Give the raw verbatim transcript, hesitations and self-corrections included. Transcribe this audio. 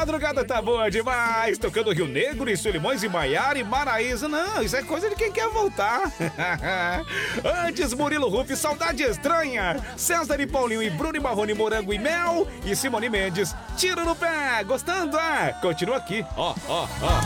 madrugada tá boa demais. Tocando Rio Negro e Solimões e Maiara e Maraísa. Não, isso é coisa de quem quer voltar. Antes, Murilo Ruff, Saudade Estranha. César e Paulinho e Bruno e Marrone, Morango e Mel. E Simone Mendes, Tiro no Pé. Gostando? Ah, continua aqui. Ó, ó, ó.